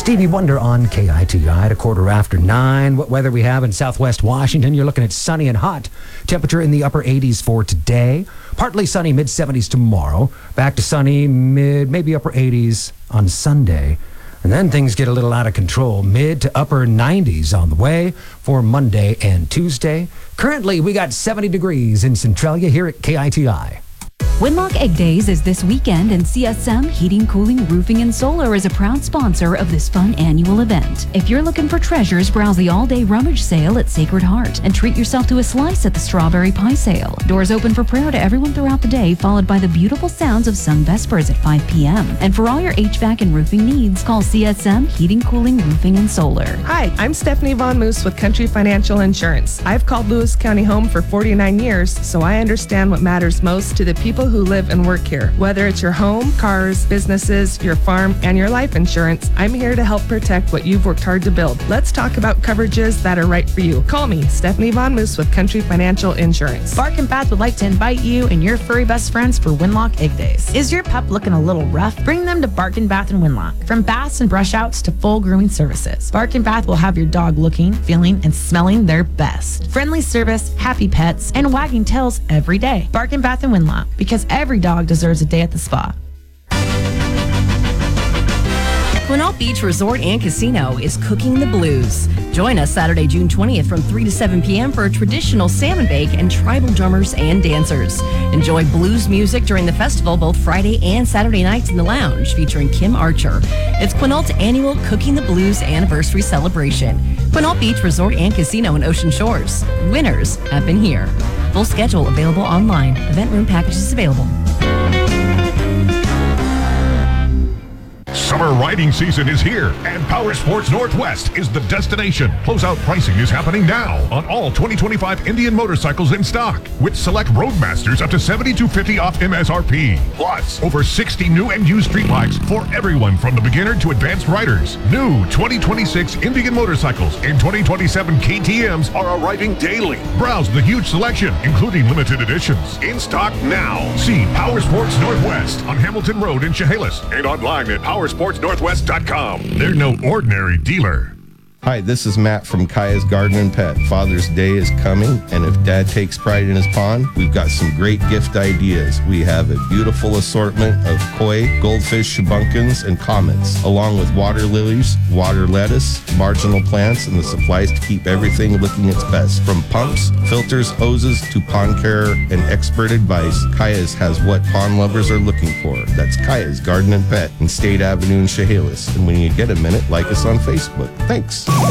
Stevie Wonder on KITI at 9:15. What weather we have in southwest Washington. You're looking at sunny and hot. Temperature in the upper 80s for today. Partly sunny, mid-70s tomorrow. Back to sunny, maybe upper 80s on Sunday. And then things get a little out of control. Mid to upper 90s on the way for Monday and Tuesday. Currently, we got 70 degrees in Centralia here at KITI. Winlock Egg Days is this weekend, and CSM Heating, Cooling, Roofing, and Solar is a proud sponsor of this fun annual event. If you're looking for treasures, browse the all-day rummage sale at Sacred Heart and treat yourself to a slice at the Strawberry Pie Sale. Doors open for prayer to everyone throughout the day, followed by the beautiful sounds of sung vespers at 5 p.m. And for all your HVAC and roofing needs, call CSM Heating, Cooling, Roofing, and Solar. Hi, I'm Stephanie Von Moose with Country Financial Insurance. I've called Lewis County home for 49 years, so I understand what matters most to the people who live and work here. Whether it's your home, cars, businesses, your farm, and your life insurance, I'm here to help protect what you've worked hard to build. Let's talk about coverages that are right for you. Call me, Stephanie Von Moose with Country Financial Insurance. Bark and Bath would like to invite you and your furry best friends for Winlock Egg Days. Is your pup looking a little rough? Bring them to Bark and Bath and Winlock. From baths and brush outs to full grooming services, Bark and Bath will have your dog looking, feeling, and smelling their best. Friendly service, happy pets, and wagging tails every day. Bark and Bath and Winlock, because every dog deserves a day at the spa. Quinault Beach Resort and Casino is cooking the blues. Join us Saturday, June 20th from 3 to 7 p.m. for a traditional salmon bake and tribal drummers and dancers. Enjoy blues music during the festival both Friday and Saturday nights in the lounge featuring Kim Archer. It's Quinault's annual Cooking the Blues anniversary celebration. Quinault Beach Resort and Casino in Ocean Shores. Winners have been here. Full schedule available online. Event room packages available. Summer riding season is here, and Power Sports Northwest is the destination. Closeout pricing is happening now on all 2025 Indian motorcycles in stock, with select Roadmasters up to $7,250 off MSRP. Plus, over 60 new and used street bikes for everyone from the beginner to advanced riders. New 2026 Indian motorcycles and 2027 KTMs are arriving daily. Browse the huge selection, including limited editions. In stock now. See Power Sports Northwest on Hamilton Road in Chehalis and online at powersportsnorthwest.com. They're no ordinary dealer. Hi, this is Matt from Kaya's Garden and Pet. Father's Day is coming, and if Dad takes pride in his pond, we've got some great gift ideas. We have a beautiful assortment of koi, goldfish, shubunkins, and comets, along with water lilies, water lettuce, marginal plants, and the supplies to keep everything looking its best. From pumps, filters, hoses, to pond care and expert advice, Kaya's has what pond lovers are looking for. That's Kaya's Garden and Pet in State Avenue in Chehalis. And when you get a minute, like us on Facebook. Thanks.